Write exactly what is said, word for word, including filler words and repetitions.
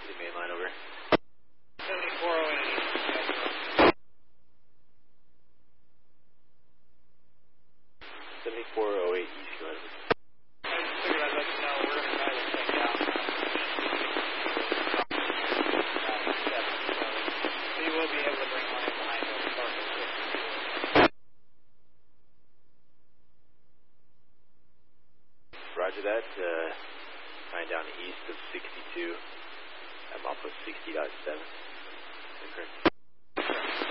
City main line over. seventy-four oh eight. seventy-four oh eight east, go ahead. I just figured I'd let you know we're going to try this thing down. So you will be able to bring one in behind us. Roger that. Uh, Flying down east of sixty-two. I'm off of sixty point seven. Is that correct?